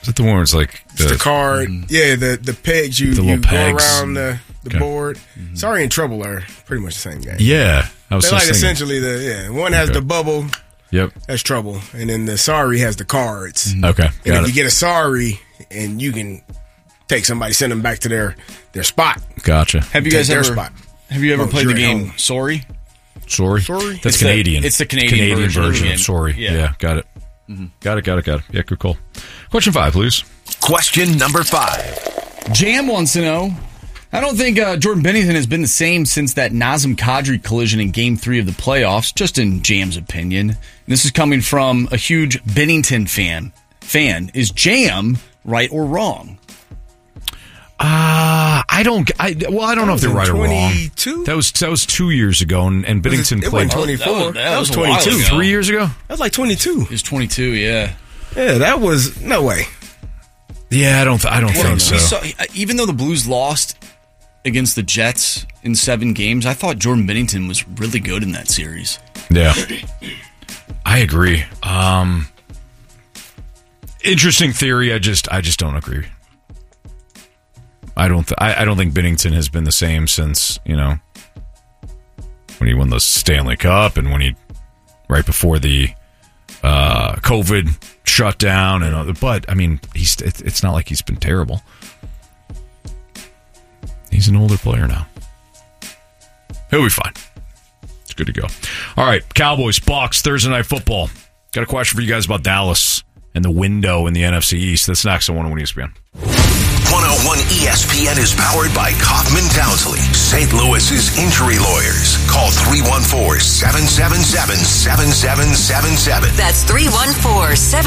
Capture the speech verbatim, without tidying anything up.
Is it the one where it's like the, it's the card? Mm-hmm. Yeah, the the pegs you, the you go pegs. around the, the okay. board. Mm-hmm. Sorry and Trouble are pretty much the same game. Yeah, I was They're like thinking. essentially the yeah. One has okay. the bubble. Yep, that's Trouble, and then the Sorry has the cards. Mm-hmm. Okay, and got if it. you get a Sorry, and you can take somebody, send them back to their their spot. Gotcha. Have you guys ever spot. Have you ever oh, played the game home. Sorry? Sorry, Sorry. That's it's Canadian. The, it's the Canadian, Canadian version, version of, of Sorry. Yeah, yeah got it. Mm-hmm. Got it. Got it. Got it. Yeah, good call. Question five, please. Question number five. Jam wants to know. I don't think uh, Jordan Binnington has been the same since that Nazem Kadri collision in Game Three of the playoffs. Just in Jam's opinion, and this is coming from a huge Binnington fan. Fan is Jam right or wrong? Uh, I don't. I well, I don't know if they're right or wrong. twenty-two That was that was two years ago, and, and Binnington it, it played. twenty-four That was, that that was was twenty-two. Three years ago. That was like twenty-two. It was twenty-two. Yeah. Yeah, that was no way. Yeah, I don't. Th- I don't well, think so. Saw, even though the Blues lost against the Jets in seven games, I thought Jordan Binnington was really good in that series. Yeah, I agree. Um, interesting theory. I just, I just don't agree. I don't. Th- I, I don't think Binnington has been the same since you know when he won the Stanley Cup and when he right before the uh, COVID shutdown and other. But I mean, he's. It, it's not like he's been terrible. He's an older player now. He'll be fine. It's good to go. All right, Cowboys, Bucs, Thursday Night Football. Got a question for you guys about Dallas and the window in the N F C East. That's next on one oh one E S P N. one oh one E S P N is powered by Kaufman Townsley, Saint Louis's injury lawyers. Call three one four, seven seven seven, seven seven seven seven. That's three one four, seven